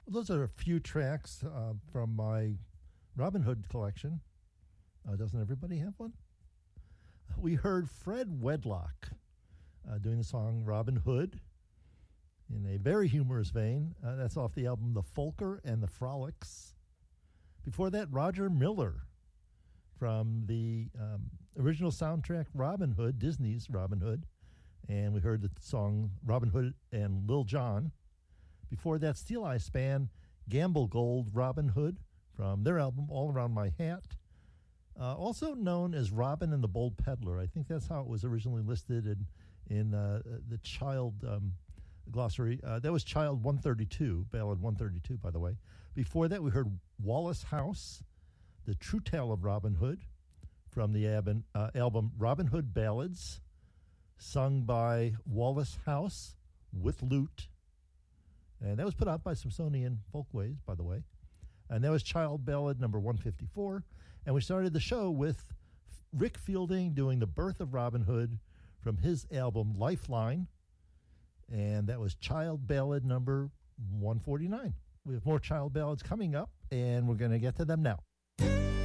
Well, those are a few tracks from my Robin Hood collection. Doesn't everybody have one? We heard Fred Wedlock doing the song Robin Hood in a very humorous vein. That's off the album The Folker and the Frolics. Before that, Roger Miller from the original soundtrack Robin Hood, Disney's Robin Hood. And we heard the song Robin Hood and Lil Jon. Before that, Steel Eye Span, Gamble Gold Robin Hood from their album All Around My Hat. Also known as Robin and the Bold Peddler. I think that's how it was originally listed in the child glossary. That was Child 132, Ballad 132, by the way. Before that, we heard Wallace House, The True Tale of Robin Hood, from the album Robin Hood Ballads, sung by Wallace House with lute. And that was put out by Smithsonian Folkways, by the way. And that was Child Ballad number 154. And we started the show with Rick Fielding doing The Birth of Robin Hood from his album Lifeline. And that was Child Ballad number 149. We have more child ballads coming up, and we're going to get to them now.